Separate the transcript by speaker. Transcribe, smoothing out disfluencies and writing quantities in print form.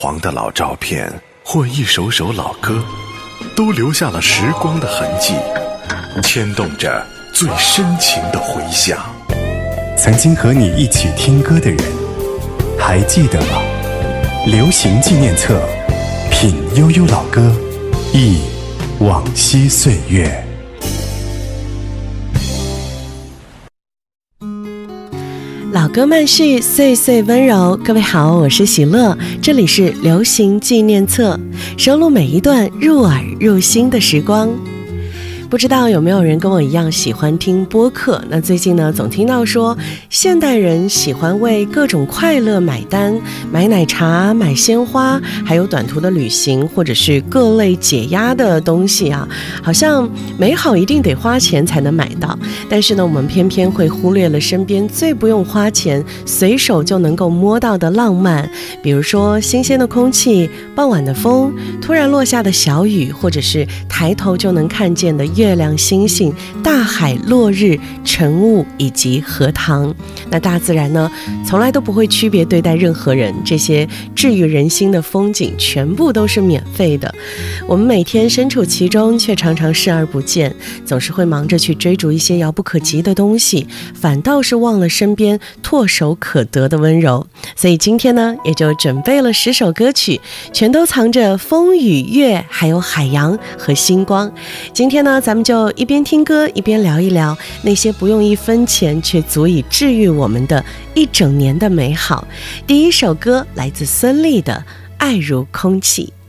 Speaker 1: 黄的老照片或一首首老歌，都留下了时光的痕迹，牵动着最深情的回响。
Speaker 2: 曾经和你一起听歌的人，还记得吗？流行纪念册，品悠悠老歌，忆往昔岁月。
Speaker 3: 老歌慢叙，岁岁温柔。各位好，我是喜乐，这里是流行纪念册，收录每一段入耳入心的时光。不知道有没有人跟我一样喜欢听播客？那最近呢，总听到说现代人喜欢为各种快乐买单，买奶茶、买鲜花，还有短途的旅行，或者是各类解压的东西啊，好像美好一定得花钱才能买到。但是呢，我们偏偏会忽略了身边最不用花钱，随手就能够摸到的浪漫，比如说新鲜的空气、傍晚的风、突然落下的小雨，或者是抬头就能看见的月亮、星星、大海、落日、晨雾以及荷塘。那大自然呢，从来都不会区别对待任何人，这些治愈人心的风景全部都是免费的。我们每天身处其中，却常常视而不见，总是会忙着去追逐一些遥不可及的东西，反倒是忘了身边唾手可得的温柔。所以今天呢，也就准备了10首歌曲，全都藏着风雨月，还有海洋和星光。今天呢，咱们就一边听歌一边聊一聊那些不用1分钱却足以治愈我们的一整年的美好。第一首歌来自孙俪的《爱如空气》。